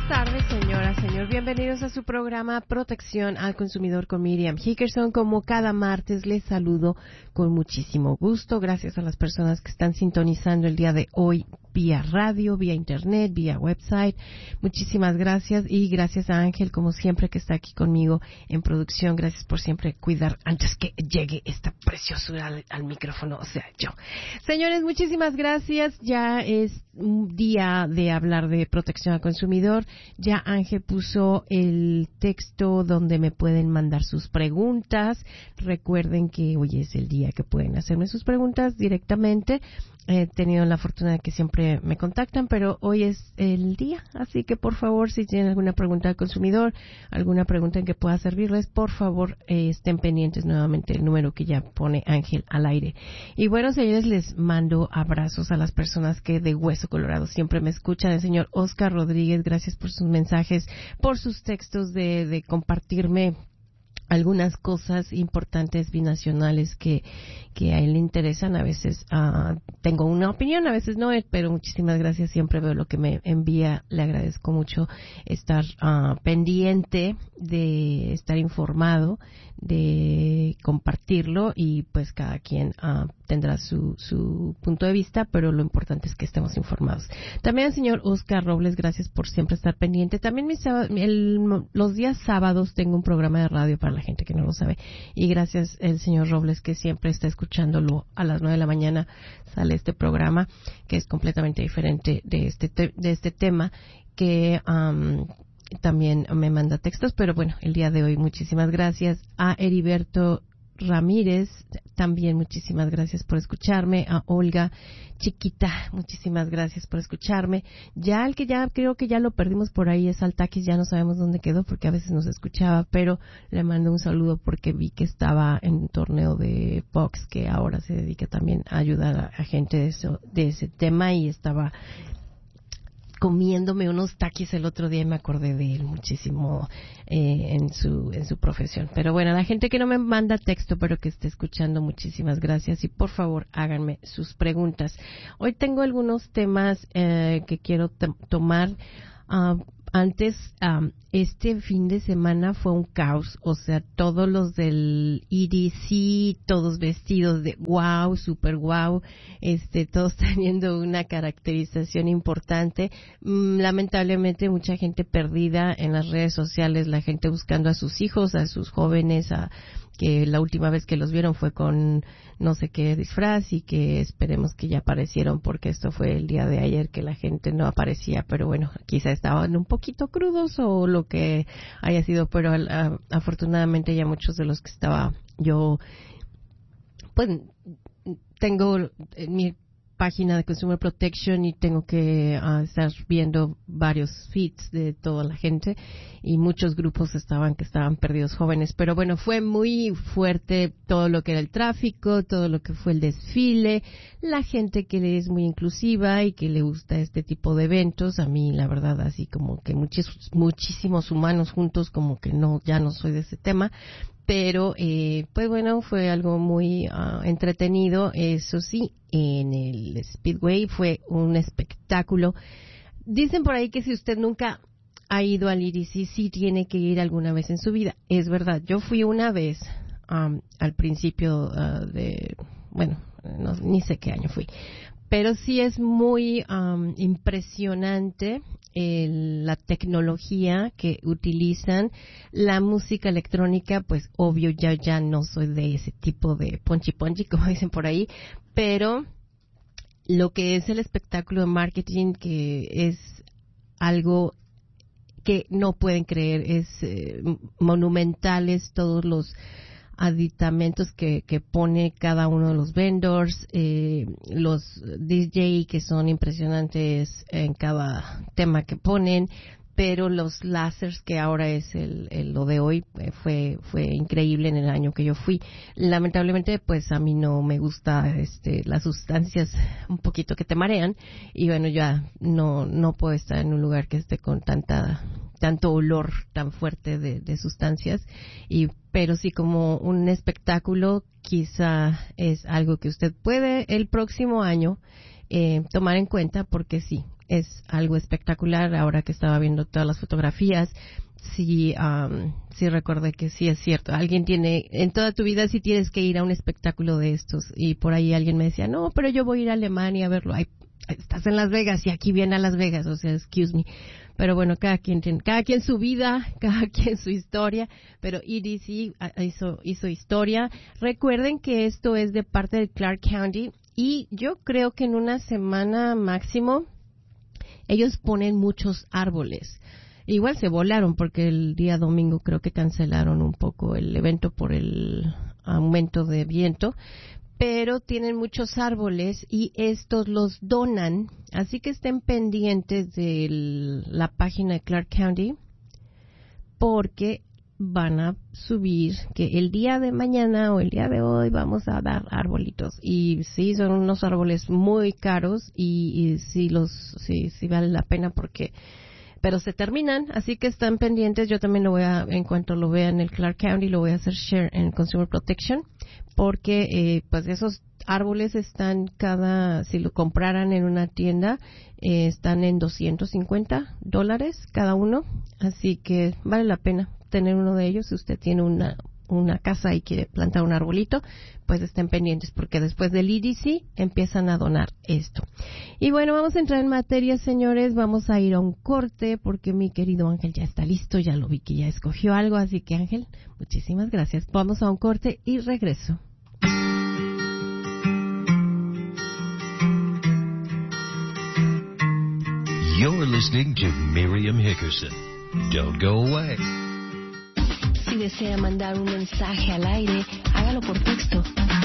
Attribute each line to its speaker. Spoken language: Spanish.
Speaker 1: Buenas tardes, señora, señor. Bienvenidos a su programa Protección al Consumidor con Miriam Hickerson. Como cada martes, les saludo con muchísimo gusto. Gracias a las personas que están sintonizando el día de hoy vía radio, vía internet, vía website. Muchísimas gracias y gracias a Ángel, como siempre, que está aquí conmigo en producción. Gracias por siempre cuidar antes que llegue esta preciosura al micrófono, o sea, yo. Señores, muchísimas gracias. Ya es un día de hablar de protección al consumidor. Ya Ángel puso el texto donde me pueden mandar sus preguntas. Recuerden que hoy es el día que pueden hacerme sus preguntas directamente. He tenido la fortuna de que siempre me contactan, pero hoy es el día, así que por favor, si tienen alguna pregunta al consumidor, alguna pregunta en que pueda servirles, por favor, estén pendientes nuevamente el número que ya pone Ángel al aire. Y bueno, señores, les mando abrazos a las personas que de Hueso Colorado siempre me escuchan. El señor Oscar Rodríguez, gracias por sus mensajes, por sus textos de compartirme algunas cosas importantes binacionales que a él le interesan. A veces tengo una opinión, a veces no, pero muchísimas gracias. Siempre veo lo que me envía. Le agradezco mucho estar pendiente, de estar informado, de compartirlo, y pues cada quien tendrá su punto de vista, pero lo importante es que estemos informados. También al señor Oscar Robles, gracias por siempre estar pendiente. También los días sábados tengo un programa de radio para la gente que no lo sabe, y gracias el señor Robles, que siempre está escuchándolo a las 9 de la mañana. Sale este programa que es completamente diferente de este tema, que también me manda textos, pero bueno, el día de hoy muchísimas gracias. A Heriberto Ramírez, también muchísimas gracias por escucharme. A Olga Chiquita, muchísimas gracias por escucharme. Ya el que ya creo que ya lo perdimos por ahí es Altaquis, ya no sabemos dónde quedó porque a veces nos escuchaba, pero le mando un saludo porque vi que estaba en un torneo de box, que ahora se dedica también a ayudar a gente de ese tema, y estaba comiéndome unos taquis el otro día y me acordé de él muchísimo en su profesión. Pero bueno, la gente que no me manda texto pero que esté escuchando, muchísimas gracias, y por favor háganme sus preguntas. Hoy tengo algunos temas que quiero tomar. Antes, este fin de semana fue un caos, o sea, todos los del EDC, todos vestidos de wow, super wow, todos teniendo una caracterización importante. Lamentablemente mucha gente perdida en las redes sociales, la gente buscando a sus hijos, a sus jóvenes, que la última vez que los vieron fue con no sé qué disfraz, y que esperemos que ya aparecieron, porque esto fue el día de ayer que la gente no aparecía, pero bueno, quizá estaban un poquito crudos o lo que haya sido, pero afortunadamente ya muchos de los que estaba yo, pues tengo mi página de Consumer Protection y tengo que estar viendo varios feeds de toda la gente, y muchos grupos que estaban perdidos jóvenes, pero bueno, fue muy fuerte todo lo que era el tráfico, todo lo que fue el desfile, la gente que es muy inclusiva y que le gusta este tipo de eventos. A mí la verdad, así como que muchísimos humanos juntos, como que ya no soy de ese tema. Pero, pues bueno, fue algo muy entretenido. Eso sí, en el Speedway fue un espectáculo. Dicen por ahí que si usted nunca ha ido al IRIC, sí tiene que ir alguna vez en su vida. Es verdad, yo fui una vez al principio ni sé qué año fui. Pero sí es muy impresionante la tecnología que utilizan, la música electrónica. Pues obvio ya no soy de ese tipo de ponchi como dicen por ahí, pero lo que es el espectáculo de marketing, que es algo que no pueden creer, es monumentales todos los aditamentos que pone cada uno de los vendors, los DJ que son impresionantes en cada tema que ponen, pero los láseres, que ahora es lo de hoy, fue increíble en el año que yo fui. Lamentablemente, pues a mí no me gusta las sustancias un poquito que te marean, y bueno, ya no puedo estar en un lugar que esté con tanto olor tan fuerte de sustancias, pero sí, como un espectáculo, quizá es algo que usted puede el próximo año tomar en cuenta, porque sí, es algo espectacular. Ahora que estaba viendo todas las fotografías, sí recordé que sí es cierto. Alguien tiene, en toda tu vida sí tienes que ir a un espectáculo de estos. Y por ahí alguien me decía, no, pero yo voy a ir a Alemania a verlo. Ay, estás en Las Vegas y aquí viene a Las Vegas, o sea, excuse me. Pero bueno, cada quien su vida, cada quien su historia, pero EDC hizo historia. Recuerden que esto es de parte de Clark County y yo creo que en una semana máximo ellos ponen muchos árboles. Igual se volaron porque el día domingo creo que cancelaron un poco el evento por el aumento de viento, pero tienen muchos árboles y estos los donan, así que estén pendientes de la página de Clark County porque van a subir que el día de mañana o el día de hoy vamos a dar arbolitos y sí son unos árboles muy caros y sí vale la pena porque pero se terminan, así que están pendientes. Yo también en cuanto lo vea en el Clark County, lo voy a hacer share en Consumer Protection, porque pues esos árboles están si lo compraran en una tienda, están en $250 cada uno, así que vale la pena tener uno de ellos. Si usted tiene una casa y quiere plantar un arbolito, pues estén pendientes porque después del EDC empiezan a donar esto. Y bueno, vamos a entrar en materia, señores. Vamos a ir a un corte porque mi querido Ángel ya está listo, ya lo vi que ya escogió algo, así que Ángel, muchísimas gracias. Vamos a un corte y regreso.
Speaker 2: You're listening to Miriam Hickerson. Don't go away.
Speaker 3: Si desea mandar un mensaje al aire, hágalo por texto